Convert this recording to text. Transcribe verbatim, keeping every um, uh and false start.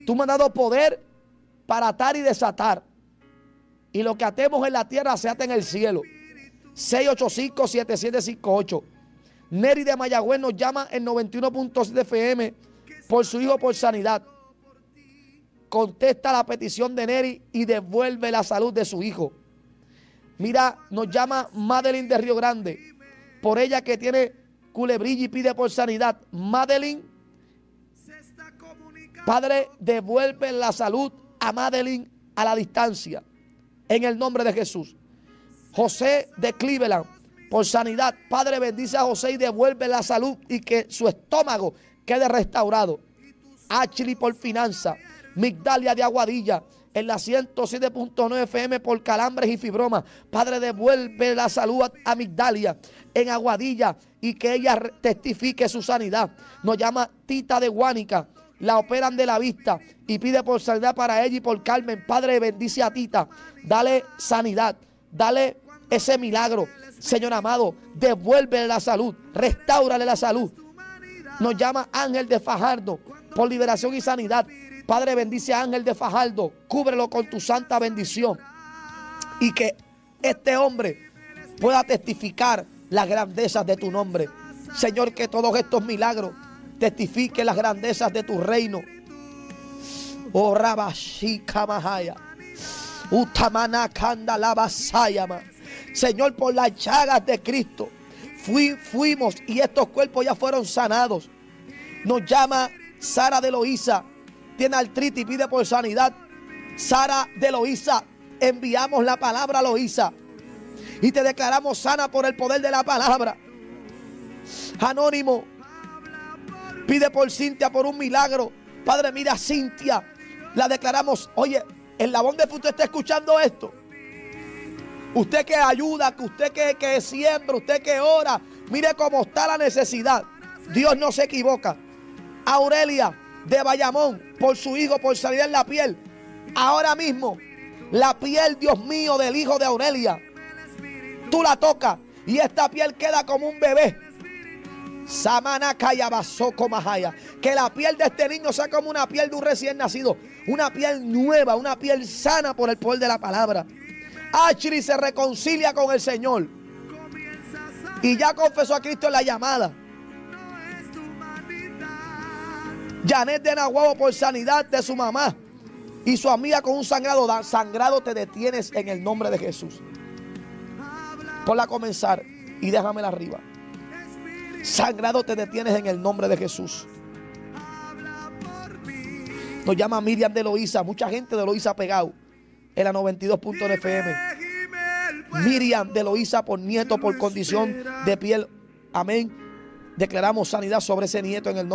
Tú me has dado poder para atar y desatar. Y lo que atemos en la tierra se ata en el cielo. seis ocho cinco, siete siete cinco ocho. Neri de Mayagüez nos llama en noventa y uno punto siete F M por su hijo por sanidad. Contesta la petición de Neri y devuelve la salud de su hijo. Mira, nos llama Madeline de Río Grande. Por ella que tiene culebrilla y pide por sanidad. Madeline, Padre, devuelve la salud a Madeline a la distancia. En el nombre de Jesús. José de Cleveland, por sanidad. Padre, bendice a José y devuelve la salud y que su estómago quede restaurado. Ashley por finanza. Migdalia de Aguadilla, en la ciento siete punto nueve F M por calambres y fibromas. Padre, devuelve la salud a, a Migdalia en Aguadilla y que ella testifique su sanidad. Nos llama Tita de Guánica. La operan de la vista y pide por sanidad para ella y por Carmen. Padre, bendice a Tita. Dale sanidad. Dale ese milagro. Señor amado, devuélvele la salud. Restáurale la salud. Nos llama Ángel de Fajardo por liberación y sanidad. Padre, bendice a Ángel de Fajardo. Cúbrelo con tu santa bendición. Y que este hombre pueda testificar las grandezas de tu nombre. Señor, que todos estos milagros testifique las grandezas de tu reino. Oh, Rabashika Mahaya. Utamana Kanda Labasayama. Señor, por las llagas de Cristo fui, fuimos y estos cuerpos ya fueron sanados. Nos llama Sara de Loíza. Tiene artritis y pide por sanidad. Sara de Loíza, enviamos la palabra a Loíza y te declaramos sana por el poder de la palabra. Anónimo, pide por Cintia por un milagro. Padre, mira a Cintia. La declaramos. Oye, en la donde usted está escuchando esto. Usted que ayuda, que usted que, que siembra, usted que ora. Mire cómo está la necesidad. Dios no se equivoca. Aurelia de Bayamón, por su hijo, por sanidad en la piel. Ahora mismo, la piel, Dios mío, del hijo de Aurelia. Tú la tocas y esta piel queda como un bebé. Samana Kayabasoko Mahaya. Que la piel de este niño sea como una piel de un recién nacido. Una piel nueva, una piel sana por el poder de la palabra. Ashri se reconcilia con el Señor. Y ya confesó a Cristo en la llamada. Janet de Nahuabo por sanidad de su mamá. Y su amiga con un sangrado. Sangrado te detienes en el nombre de Jesús. Ponla a comenzar y déjamela arriba. Sangrado te detienes en el nombre de Jesús. Nos llama Miriam de Loíza. Mucha gente de Loíza pegado en la noventa y dos punto nueve F M. Miriam de Loíza por nieto, por condición de piel. Amén. Declaramos sanidad sobre ese nieto en el nombre